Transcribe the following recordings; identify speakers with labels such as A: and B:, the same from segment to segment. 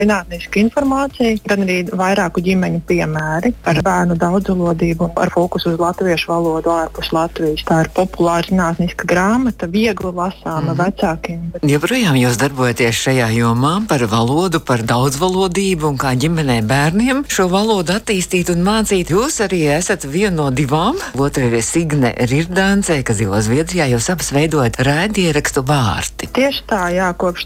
A: zinātniska informācija, gan arī vairāku ģimeņu piemēri par bērnu daudzvalodību un ar fokusu uz latviešu valodu ārpus Latvijas. Tā ir populāra zinātniska grāmata, viegli lasāma vecākiem.
B: Joprojām jūs darbojaties šajā jomā par valodu, par daudzvalodību un kā ģimenē bērniem šo valodu attīstīt un mācīt. Jūs arī esat viena no divām. Otra ir Signe Rirdāncē, kas dzīvo Zviedrijā. Jūs abas veidojat raidierakstu Vārti.
A: Tieši tā, jā, kopš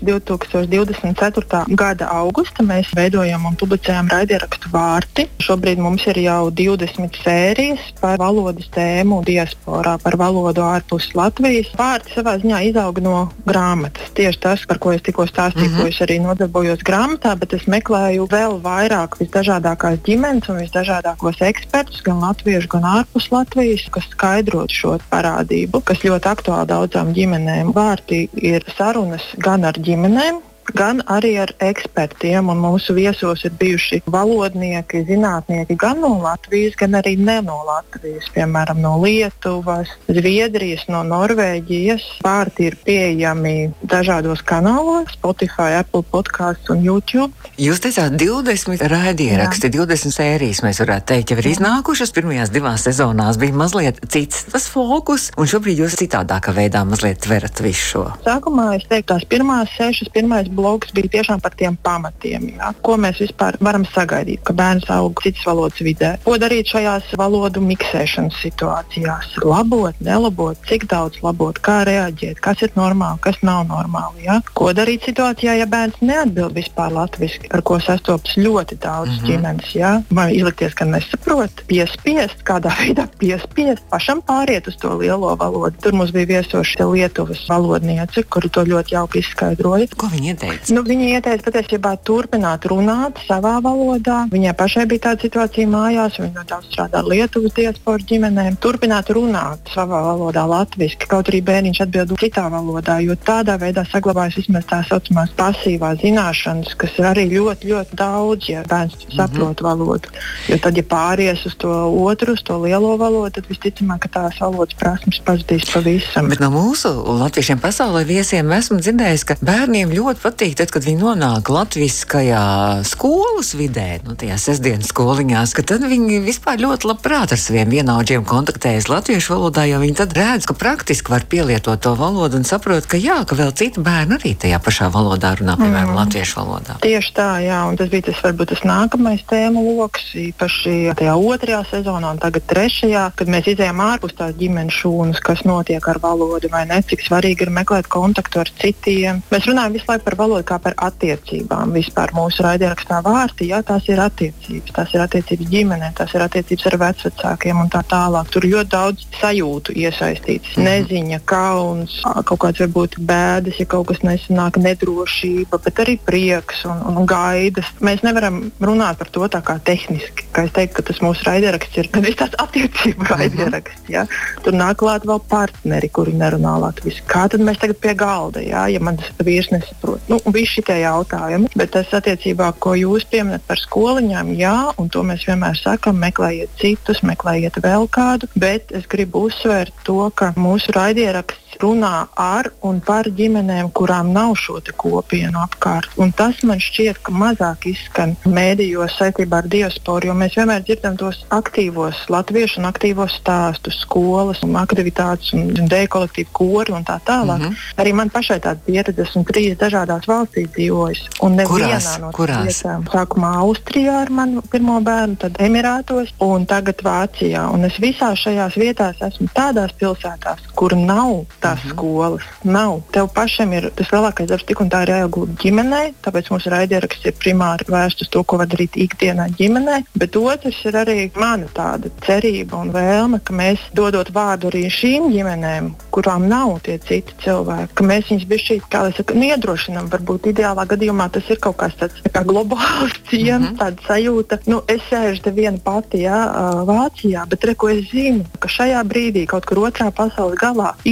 A: 2024. gada augusta mēs veidojam un publicējam raidierakstu Vārti. Šobrīd mums ir jau 20 sērijas par valodas tēmu diasporā, par valodu ārpus Latvijas. Vārti savā ziņā izauga no grāmatas. Tieši tas, par ko es tikko stāstīju, ko es arī nodarbojos grāmatā, bet es meklēju vēl vairāk visdažādākās ģimenes un visdažādākos ekspertus, gan latviešu, gan ārpus Latvijas, kas skaidrot šo parādību, kas ļoti aktuāli daudzām ģimenēm. Vārti ir sarunas gan ar ģimenēm, gan arī ar ekspertiem, un mūsu viesos ir bijuši valodnieki, zinātnieki gan no Latvijas, gan arī ne no Latvijas, piemēram, no Lietuvas, Zviedrijas, no Norvēģijas. Vārti ir pieejami dažādos kanālos, Spotify, Apple podcasts un YouTube.
B: Jūs teicāt 20 raidieraksti, 20 sērijas, mēs varētu teikt, jau ir iznākušas. Pirmajās 2 sezonās bija mazliet cits tas fokus, un šobrīd jūs citādākā veidā mazliet tverat visu šo.
A: Sākumā es teiktu, tās pirmās 6, pirmais bloks bija tiešām par tiem pamatiem, jā. Ko mēs vispār varam sagaidīt, ka bērns aug citas valodas vidē. Ko darīt šajās valodu miksēšanas situācijās? Labot, nelabot, cik daudz labot, kā reaģēt, kas ir normāli, kas nav normāli. Jā. Ko darīt situācijā, ja bērns neatbild vispār latviski, ar ko sastopas ļoti daudz ģimenes. Jā. Vai izlikties, ka nesaprot, piespiest, kādā veidā piespiest, pašam pāriet uz to lielo valodu. Tur mums bija viesoša Lietuvas valodniece, kuri to ļoti jauki izskaidroja.
B: Ko viņi ieteica?
A: Viņa ieteica patiesībā turpināt runāt savā valodā. Viņai pašai bija tāda situācija mājās, viņa ļoti daudz strādā ar Lietuvas diasporas ģimenēm. Turpināt runāt savā valodā latviski, kaut arī bērniņš atbild citā valodā, jo tādā veidā saglabājas vismaz tā saucamās pasīvās zināšanas, kas ir arī ļoti, ļoti daudz, ja bērns saprot valodu. Jo tad, ja pāries uz to otru, uz to lielo valodu, tad visticamāk, ka tās valodas prasmes pazudīs pavisam.
B: Bet no mūsu latviešiem pasaulē viesiem esmu dzirdējis, ka bērniem ļoti patīk, tad, kad viņi nonāk latviskajā skolas vidē, tajās sestdienas skoliņās, ka tad viņi vispār ļoti labprāt ar saviem vienaudžiem kontaktējas latviešu valodā, jo viņi tad redz, ka praktiski var pielietot to valodu un saprot, ka jā, ka vēl citi bērni arī tajā pašā valodā runā, piemēram, latviešu valodā.
A: Tieši tā, jā, un tas bija varbūt tas nākamais tēmu loks, īpaši tajā 2. sezonā un tagad 3., kad mēs izējām ārpus tās ģimenes šūnas, kas notiek ar valodu vai ne, cik svarīgi ir meklēt kontaktu ar citiem. Mēs runājam visu laiku par valodu kā par attiecībām. Vispār mūsu raidierakstā Vārti, jā, tās ir attiecības. Tās ir attiecības ģimenē, tās ir attiecības ar vecvecākiem un tā tālāk. Tur ļoti daudz sajūtu iesaistītas. Neziņa, kauns, kaut kāds varbūt bēdas, ja kaut kas nesanāk, nedrošība, bet arī prieks un gaidas. Mēs nevaram runāt par to tā kā tehniski. Kā es teiktu, ka tas mūsu raidieraksts ir gan tāds attiecību raidieraksts, jā. Tur nāk klāt vēl partneri, kuri nerunā latviski. Kā tad mēs tagad pie galda, jā, ja man tas vīrs nesaprot? Visi šitie jautājumi, bet tas attiecībā, ko jūs pieminat par skoliņām, jā, un to mēs vienmēr sakam, meklējiet citus, meklējiet vēl kādu, bet es gribu uzsvērt to, ka mūsu raidieraksts runā ar un par ģimenēm, kurām nav šo te kopienu apkārt. Un tas man šķiet, ka mazāk izskan mēdījos saistībā ar diasporu, jo mēs vienmēr dzirdam tos aktīvos latviešu un aktīvos stāstus, skolas un aktivitātes un deju kolektīvu kori un tā tālāk. Arī man pašai tāda pieredze, esmu 3 dažādās valstīs dzīvojis. Un nevienā no vietām. Sākumā Austrijā ar manu pirmo bērnu, tad Emirātos un tagad Vācijā. Un es visās šajās vietās esmu tādās pilsētās, kur nav tās skolas. Nav. Tev pašam ir tas lielākais darbs, tik un tā ir jāiegūt ģimenei, tāpēc mūsu raidieraksts ir primāri vērsts uz to, ko var darīt ikdienā ģimenei, bet otrs ir arī mana tāda cerība un vēlme, ka mēs dodot vārdu arī šīm ģimenēm, kurām nav tie citi cilvēki, ka mēs viņus bišķīt, kā lai saka, iedrošinam, varbūt ideālā gadījumā tas ir kaut kāds tāds kā globāls ciems, tāda sajūta. Es sēžu te viena pati, jā, Vācijā, bet ko es zinu, ka šajā brīdī kaut kur otrā pasaules galā ir citi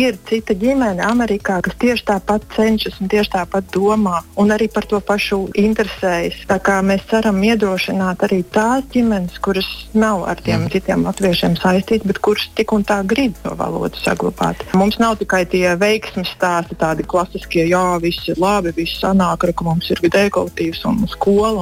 A: cita ģimene Amerikā, kas tieši tāpat cenšas un tieši tāpat domā un arī par to pašu interesējas. Tā kā mēs ceram iedrošināt arī tās ģimenes, kuras nav ar tiem citiem latviešiem saistītas, bet kuras tik un tā grib to valodu saglabāt. Mums nav tikai tie veiksmes stāsti, tādi klasiskie, jā, viss ir labi, viss sanāk, ka mums ir kolektīvs un skola